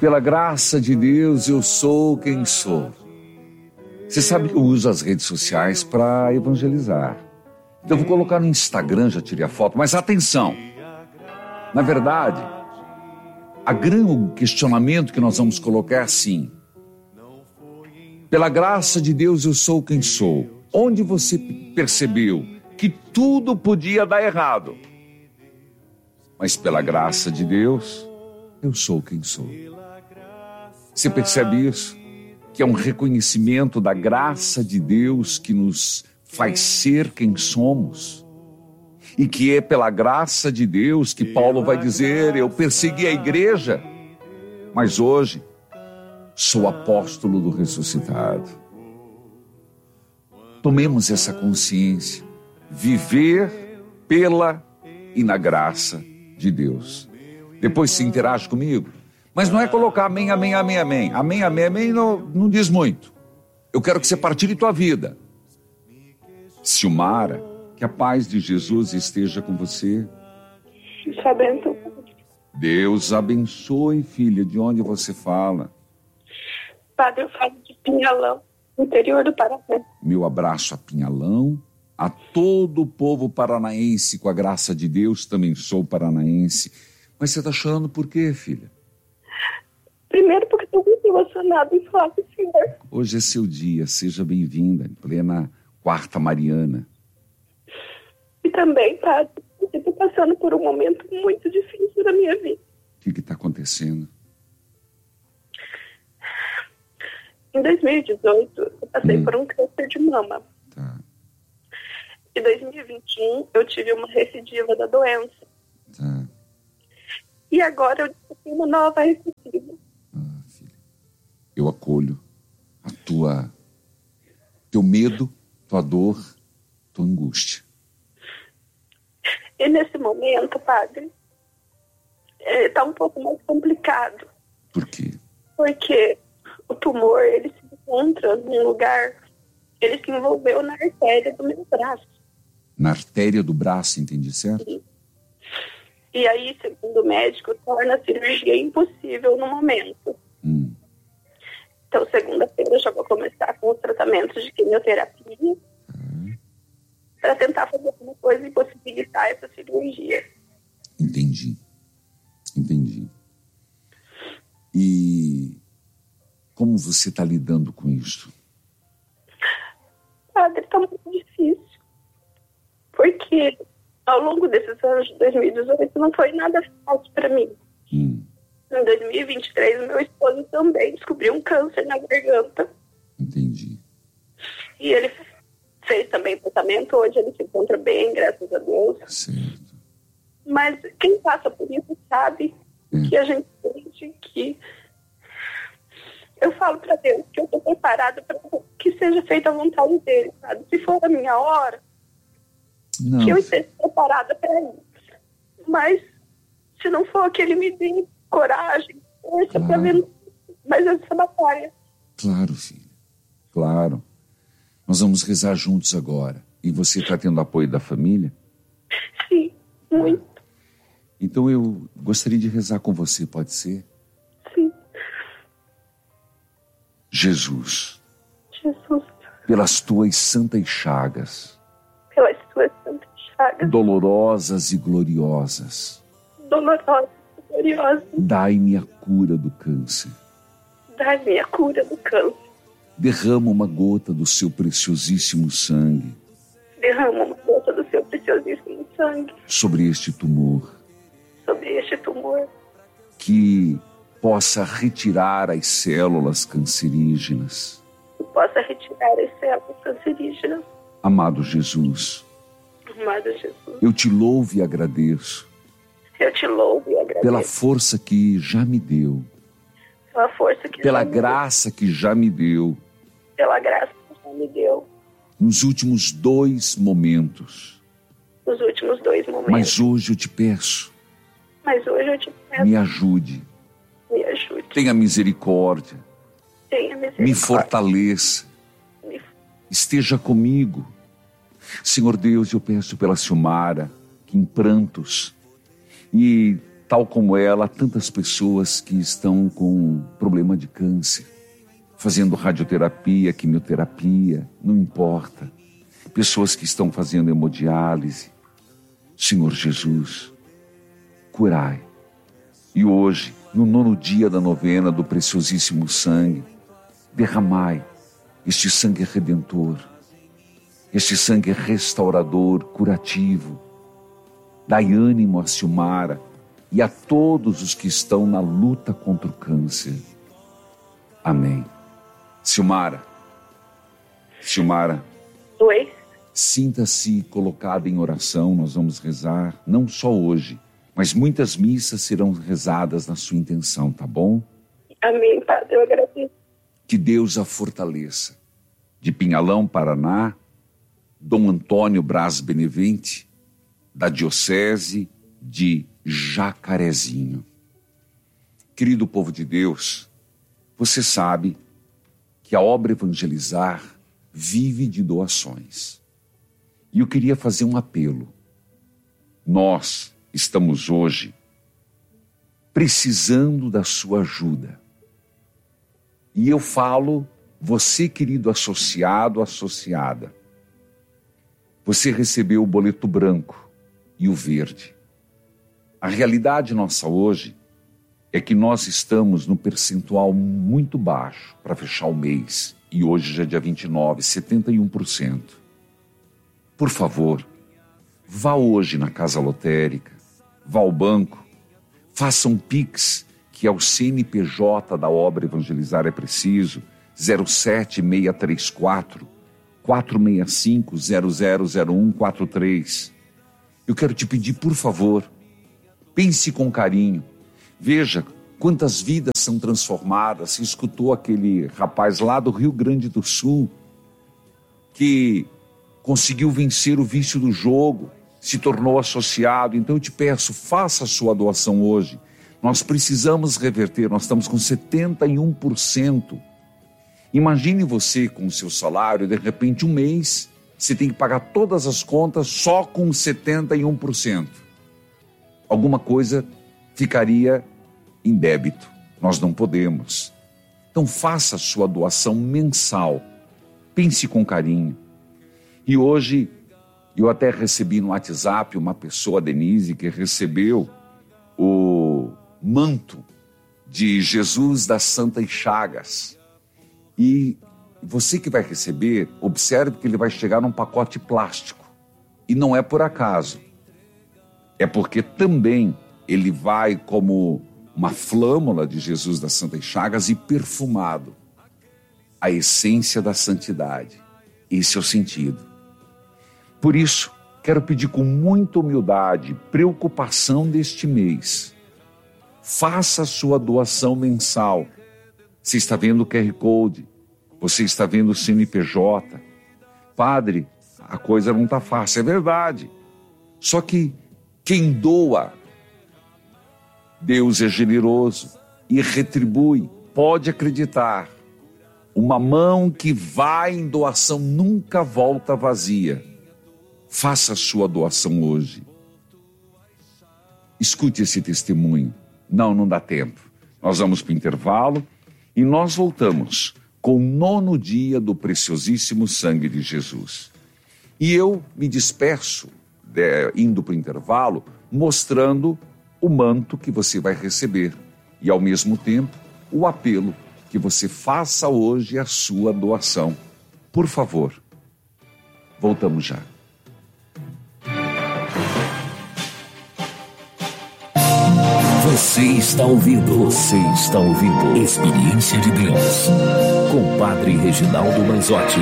Pela graça de Deus, eu sou quem sou. Você sabe que eu uso as redes sociais para evangelizar. Então eu vou colocar no Instagram, já tirei a foto, mas atenção. Na verdade, o questionamento que nós vamos colocar é assim. Pela graça de Deus, eu sou quem sou. Onde você percebeu que tudo podia dar errado? Mas pela graça de Deus, eu sou quem sou. Você percebe isso? Que é um reconhecimento da graça de Deus que nos faz ser quem somos. E que é pela graça de Deus que Paulo vai dizer, eu persegui a igreja, mas hoje sou apóstolo do ressuscitado. Tomemos essa consciência, viver pela e na graça de Deus. Depois se interage comigo, mas não é colocar amém, amém, amém, amém. Amém, amém, amém não diz muito. Eu quero que você partilhe tua vida. Silmara, que a paz de Jesus esteja com você. Deus abençoe, filha. De onde você fala? Padre, eu falo de Pinhalão, interior do Paraná. Meu abraço a Pinhalão, a todo o povo paranaense, com a graça de Deus, também sou paranaense. Mas você está chorando por quê, filha? Primeiro porque estou muito emocionada em falar com o senhor. Hoje é seu dia, seja bem-vinda, em plena Quarta Mariana. E também, padre, eu estou passando por um momento muito difícil da minha vida. O que está acontecendo? Em 2018, eu passei por um câncer de mama. Tá. Em 2021, eu tive uma recidiva da doença. Tá. E agora eu descobri uma nova recidiva. Filha, eu acolho teu medo, tua dor, tua angústia. E nesse momento, padre, está um pouco mais complicado. Por quê? Porque o tumor, ele se encontra num lugar, ele se envolveu na artéria do meu braço. Na artéria do braço, entendi certo? Sim. E aí, segundo o médico, torna a cirurgia impossível no momento. Então, segunda-feira eu já vou começar com os tratamentos de quimioterapia para tentar fazer alguma coisa e possibilitar essa cirurgia. Entendi. E como você está lidando com isso? Padre, está muito difícil. Porque ao longo desses anos de 2018 não foi nada fácil para mim. Em 2023, o meu esposo também descobriu um câncer na garganta. Entendi. E ele fez também tratamento, hoje ele se encontra bem, graças a Deus. Certo. Mas quem passa por isso sabe que a gente sente que... Eu falo para Deus que eu estou preparada para que seja feita a vontade dele, sabe? Se for a minha hora, que eu esteja preparada para isso. Mas se não for, que ele me dê coragem, força para ver mais essa batalha. Claro, filha. Claro. Nós vamos rezar juntos agora. E você está tendo apoio da família? Sim, muito. Então eu gostaria de rezar com você, pode ser? Sim. Jesus, pelas tuas santas chagas, dolorosas e gloriosas, dai-me a cura do câncer. Derrama uma gota do seu preciosíssimo sangue. Sobre este tumor. Que possa retirar as células cancerígenas. Amado Jesus, eu te louvo e agradeço. Pela força que já me deu. Pela graça que já me deu. Nos últimos dois momentos. Mas hoje eu te peço. Me ajude. Tenha misericórdia. Me fortaleça. Esteja comigo. Senhor Deus, eu peço pela Silmara, que em prantos e tal como ela, há tantas pessoas que estão com problema de câncer, fazendo radioterapia, quimioterapia, não importa. Pessoas que estão fazendo hemodiálise. Senhor Jesus, curai. E hoje, no 9º dia da novena do preciosíssimo sangue, derramai este sangue redentor, este sangue restaurador, curativo. Dai ânimo a Silmara e a todos os que estão na luta contra o câncer. Amém. Silmara. Oi. Sinta-se colocada em oração, nós vamos rezar, não só hoje, mas muitas missas serão rezadas na sua intenção, tá bom? Amém, Padre, eu agradeço. Que Deus a fortaleça. De Pinhalão, Paraná, Dom Antônio Braz Benevente, da Diocese de Jacarezinho. Querido povo de Deus, você sabe que a obra Evangelizar vive de doações. E eu queria fazer um apelo. Nós estamos hoje precisando da sua ajuda. E eu falo, você, querido associado, associada, você recebeu o boleto branco e o verde. A realidade nossa hoje é que nós estamos no percentual muito baixo para fechar o mês. E hoje já é dia 29, 71%. Por favor, vá hoje na casa lotérica, vá ao banco, faça um Pix, que é o CNPJ da obra Evangelizar é Preciso, 07634 465 000143. Eu quero te pedir, por favor, pense com carinho, veja quantas vidas são transformadas. Você escutou aquele rapaz lá do Rio Grande do Sul que conseguiu vencer o vício do jogo, se tornou associado. Então eu te peço, faça a sua doação hoje. Nós precisamos reverter, nós estamos com 71%. Imagine você com o seu salário, de repente um mês, você tem que pagar todas as contas só com 71%. Alguma coisa ficaria em débito. Nós não podemos. Então faça a sua doação mensal. Pense com carinho. E hoje, eu até recebi no WhatsApp uma pessoa, a Denise, que recebeu o manto de Jesus das Santas Chagas. E você que vai receber, observe que ele vai chegar num pacote plástico. E não é por acaso. É porque também ele vai como uma flâmula de Jesus das Santas Chagas e perfumado. A essência da santidade. Esse é o sentido. Por isso, quero pedir com muita humildade, preocupação deste mês. Faça a sua doação mensal. Você está vendo o QR Code, você está vendo o CNPJ. Padre, a coisa não está fácil, é verdade. Só que quem doa, Deus é generoso e retribui. Pode acreditar. Uma mão que vai em doação nunca volta vazia. Faça a sua doação hoje. Escute esse testemunho. Não dá tempo. Nós vamos para o intervalo e nós voltamos com o 9º dia do preciosíssimo sangue de Jesus. E eu me despeço, indo para o intervalo, mostrando o manto que você vai receber. E ao mesmo tempo, o apelo que você faça hoje a sua doação. Por favor, voltamos já. Você está ouvindo Experiência de Deus com Padre Reginaldo Manzotti.